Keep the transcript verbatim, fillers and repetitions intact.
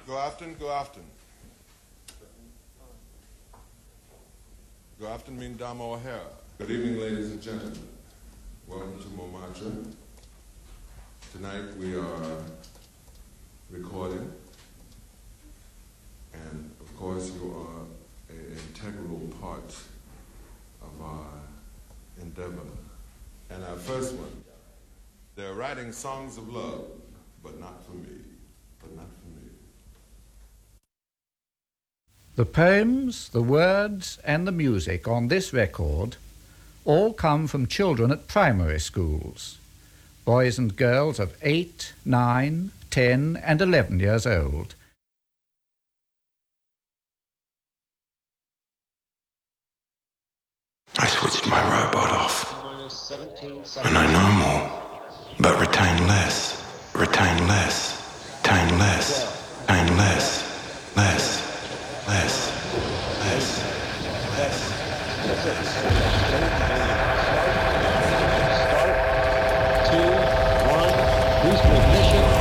Go afton, go afton. Go afton mean Dama O'Hara. Good evening, ladies and gentlemen. Welcome to Montmartre. Tonight we are recording, and of course you are an integral part of our endeavor. And our first one, they're writing songs of love, but not for me, but not for me. The poems, the words, and the music on this record all come from children at primary schools, boys and girls of eight, nine, ten, and eleven years old. I switched my robot off, and I know more, but retain less, retain less, retain less, retain less, less, less, less, less, less. Start, two, one, boost ignition.